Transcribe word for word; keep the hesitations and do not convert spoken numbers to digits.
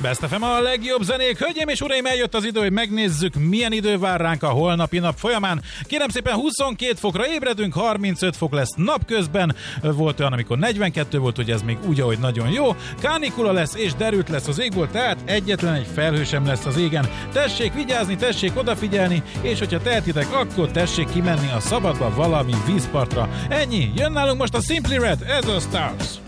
Best ef em a legjobb zenék. Hölgyeim és uraim, eljött az idő, hogy megnézzük, milyen idő vár ránk a holnapi nap folyamán. Kérem szépen, huszonkét fokra ébredünk, harmincöt fok lesz napközben. Volt olyan, amikor negyvenkettő volt, hogy ez még úgy, ahogy nagyon jó. Kánikula lesz és derült lesz az égból, tehát egyetlen egy felhő sem lesz az égen. Tessék vigyázni, tessék odafigyelni, és hogyha tehetitek, akkor tessék kimenni a szabadba valami vízpartra. Ennyi, jön nálunk most a Simply Red, ez a Stars.